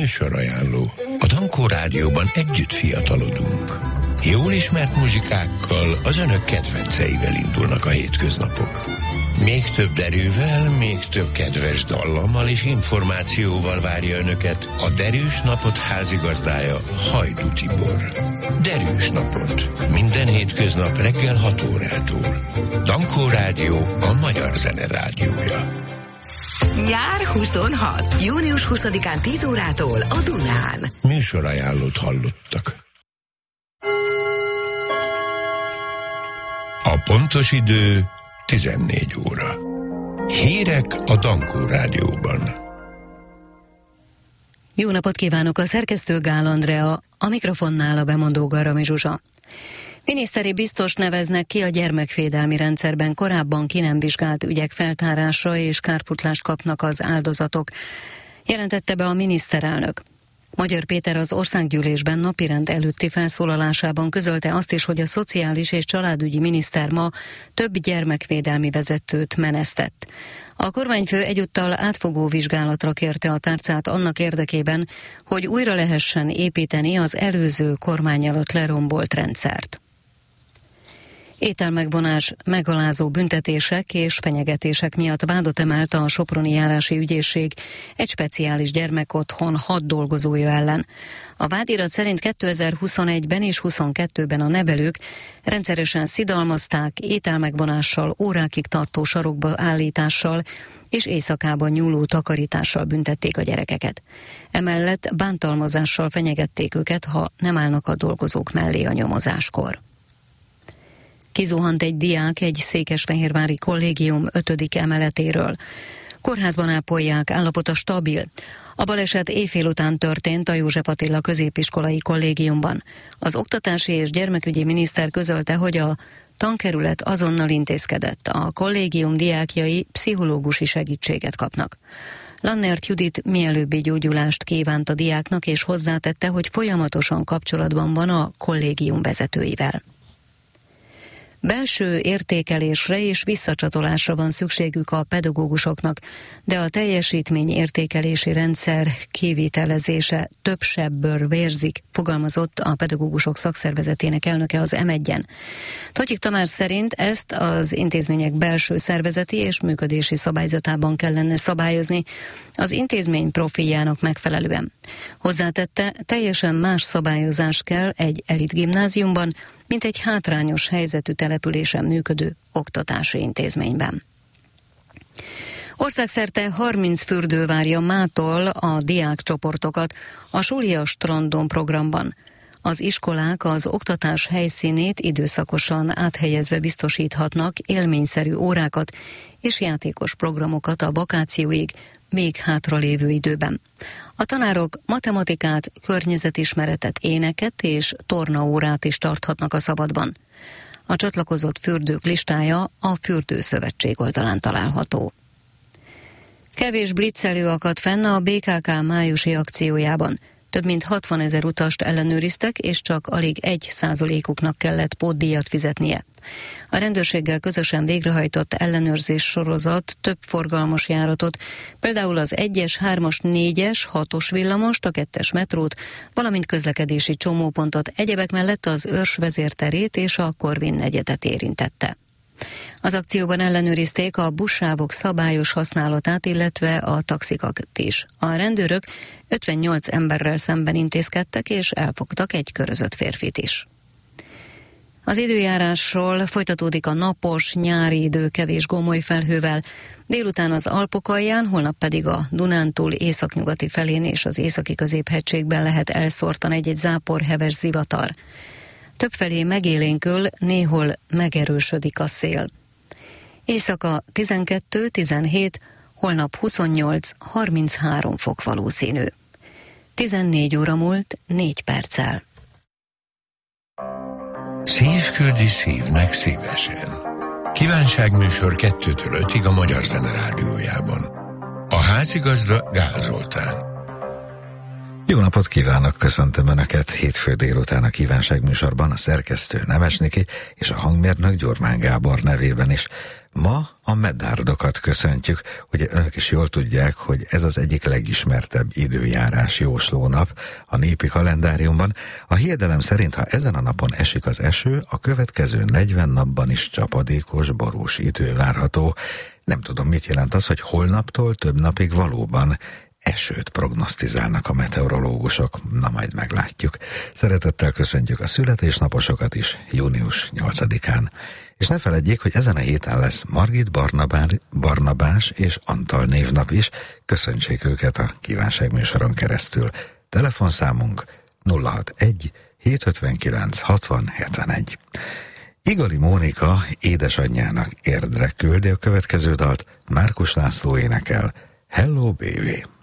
Műsorajánló. A Dankó Rádióban együtt fiatalodunk. Jól ismert muzsikákkal, az önök kedvenceivel indulnak a hétköznapok. Még több derűvel, még több kedves dallammal és információval várja önöket a Derűs Napot házigazdája, Hajdú Tibor. Derűs Napot. Minden hétköznap reggel 6 órától. Dankó Rádió, a magyar zene rádiója. Nyár 26. Június 20-án 10 órától a Dunán. Műsorajánlót hallottak. A pontos idő 14 óra. Hírek a Dankó Rádióban. Jó napot kívánok, a szerkesztő Gál Andrea, a mikrofonnál a bemondó Garami Zsuzsa. Miniszteri biztos neveznek ki a gyermekvédelmi rendszerben korábban ki nem vizsgált ügyek feltárása és kárpótlást kapnak az áldozatok, jelentette be a miniszterelnök. Magyar Péter az országgyűlésben napirend előtti felszólalásában közölte azt is, hogy a szociális és családügyi miniszter ma több gyermekvédelmi vezetőt menesztett. A kormányfő egyúttal átfogó vizsgálatra kérte a tárcát annak érdekében, hogy újra lehessen építeni az előző kormány alatt lerombolt rendszert. Ételmegvonás, megalázó büntetések és fenyegetések miatt vádat emelt a Soproni járási ügyészség egy speciális gyermekotthon 6 dolgozója ellen. A vádirat szerint 2021-ben és 2022-ben a nevelők rendszeresen szidalmazták, ételmegvonással, órákig tartó sarokba állítással és éjszakában nyúló takarítással büntették a gyerekeket. Emellett bántalmazással fenyegették őket, ha nem állnak a dolgozók mellé a nyomozáskor. Kizuhant egy diák egy székesfehérvári kollégium 5. emeletéről. Kórházban ápolják, állapota stabil. A baleset éjfél után történt a József Attila középiskolai kollégiumban. Az oktatási és gyermekügyi miniszter közölte, hogy a tankerület azonnal intézkedett. A kollégium diákjai pszichológusi segítséget kapnak. Lannert Judit mielőbbi gyógyulást kívánt a diáknak, és hozzátette, hogy folyamatosan kapcsolatban van a kollégium vezetőivel. Belső értékelésre és visszacsatolásra van szükségük a pedagógusoknak, de a teljesítményértékelési rendszer kivitelezése több sebből vérzik, fogalmazott a pedagógusok szakszervezetének elnöke az M1-en. Totyik Tamás szerint ezt az intézmények belső szervezeti és működési szabályzatában kellene szabályozni, az intézmény profiljának megfelelően. Hozzátette, teljesen más szabályozás kell egy elitgimnáziumban, mint egy hátrányos helyzetű településen működő oktatási intézményben. Országszerte 30 fürdő várja mától a diákcsoportokat a Súlia Strandon programban. Az iskolák az oktatás helyszínét időszakosan áthelyezve biztosíthatnak élményszerű órákat és játékos programokat a vakációig, még hátralévő időben. A tanárok matematikát, környezetismeretet, éneket és tornaórát is tarthatnak a szabadban. A csatlakozott fürdők listája a Fürdőszövetség oldalán található. Kevés blitzelő akadt fenn a BKK májusi akciójában. Több mint 60 000 utast ellenőriztek, és csak alig 1%-uknak kellett pótdíjat fizetnie. A rendőrséggel közösen végrehajtott ellenőrzés sorozat több forgalmas járatot, például az 1-es, 3-as, 4-es, 6-os villamost, a 2-es metrót, valamint közlekedési csomópontot, egyebek mellett az Őrs vezérterét és a Korvin negyedet érintette. Az akcióban ellenőrizték a buszsávok szabályos használatát, illetve a taxikat is. A rendőrök 58 emberrel szemben intézkedtek, és elfogtak egy körözött férfit is. Az időjárásról: folytatódik a napos, nyári idő kevés gomoly felhővel, délután az Alpok alján, holnap pedig a Dunántúl északnyugati felén és az északi középhegységben lehet elszórtan egy-egy zápor, heves zivatar. Többfelé megélénkül, néhol megerősödik a szél. Éjszaka 12-17, holnap 28-33 fok valószínű. 14 óra múlt 4 perccel. Szív küldi szívnek szívesen. Kívánságműsor 2-től 5-ig a Magyar Zene Rádiójában. A házigazda Gál Zoltán. Jó napot kívánok, köszöntöm Önöket hétfő délután a kívánságműsorban, a szerkesztő Nemes Niki és a hangmérnök Gyurmán Gábor nevében is. Ma a medárdokat köszöntjük, ugye Önök is jól tudják, hogy ez az egyik legismertebb időjárás jóslónap a népi kalendáriumban. A hiedelem szerint, ha ezen a napon esik az eső, a következő 40 napban is csapadékos, borús idő várható. Nem tudom, mit jelent az, hogy holnaptól több napig valóban esőt prognosztizálnak a meteorológusok. Na, majd meglátjuk. Szeretettel köszöntjük a születésnaposokat is június 8-án. És ne feledjék, hogy ezen a héten lesz Margit Barnabás és Antal névnap is. Köszöntsék őket a kívánságműsoron keresztül. Telefonszámunk 061 759 60 71. Igali Mónika édesanyjának érdre küldi a következő dalt, Márkus László énekel, Hello Baby!